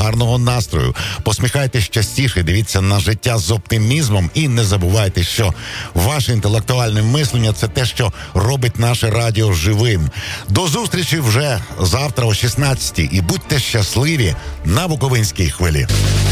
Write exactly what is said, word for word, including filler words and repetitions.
гарного настрою. Посміхайтесь частіше, дивіться на життя з оптимізмом і не забувайте, що ваше інтелектуальне мислення – це те, що робить наше радіо живим. До зустрічі вже завтра о шістнадцятій і будьте щасливі на Буковинській хвилі.